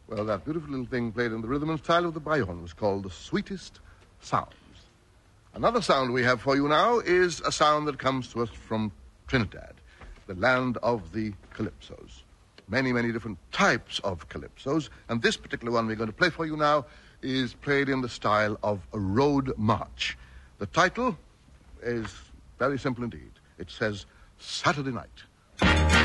Well, that beautiful little thing played in the rhythm and style of the Bayonne was called The Sweetest Sounds. Another sound we have for you now is a sound that comes to us from Trinidad, the land of the calypsos. Many, many different types of calypsos, and this particular one we're going to play for you now is played in the style of a road march. The title is very simple indeed. It says, Saturday Night.